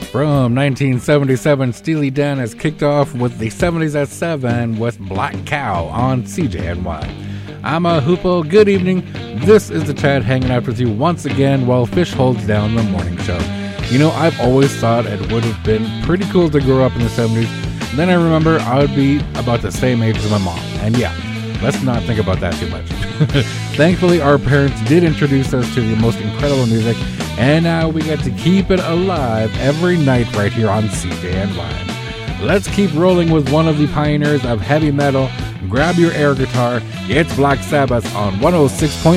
From 1977, Steely Dan has kicked off with the 70s at 7 with Black Cow on CJNY. I'm a Hoopo. Good evening. This is the Chad hanging out with you once again while Fish holds down the morning show. You know, I've always thought it would have been pretty cool to grow up in the 70s. Then I remember I would be about the same age as my mom. And yeah, let's not think about that too much. Thankfully, our parents did introduce us to the most incredible music, and now we get to keep it alive every night right here on CJNY. Let's keep rolling with one of the pioneers of heavy metal. Grab your air guitar. It's Black Sabbath on 106.9